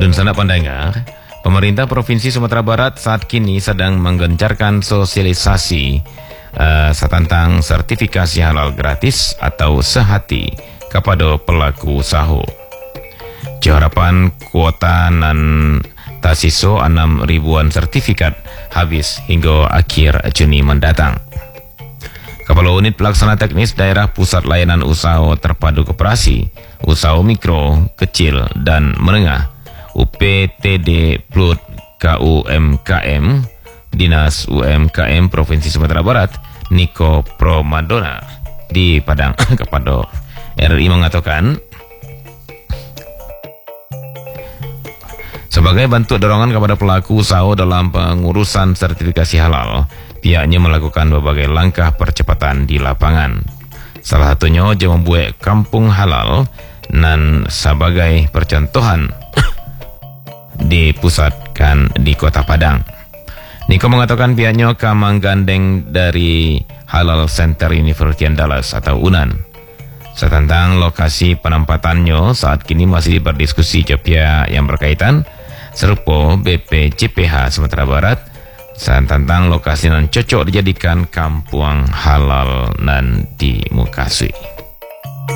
Dan sana pendengar, pemerintah Provinsi Sumatera Barat saat kini sedang menggencarkan sosialisasi tentang sertifikasi halal gratis atau sehati kepada pelaku usaha. Harapan kuota nan tasiso 6 ribuan sertifikat habis hingga akhir Juni mendatang. Kepala Unit Pelaksana Teknis Daerah Pusat Layanan Usaha Terpadu Koperasi, Usaha Mikro, Kecil, dan Menengah UPTD Plut KUMKM Dinas UMKM Provinsi Sumatera Barat Niko Promadona di Padang kepada RRI mengatakan sebagai bentuk dorongan kepada pelaku usaha dalam pengurusan sertifikasi halal, pihaknya melakukan berbagai langkah percepatan di lapangan. Salah satunya membuat kampung halal dan sebagai percontohan dipusatkan di Kota Padang. Niko mengatakan pihaknya akan menggandeng dari Halal Center University Dallas atau UNAN. Tentang lokasi penempatannya saat kini masih berdiskusi pihak yang berkaitan serupa BPJPH Sumatera Barat tentang lokasi yang cocok dijadikan kampung halal nan di Mukasui.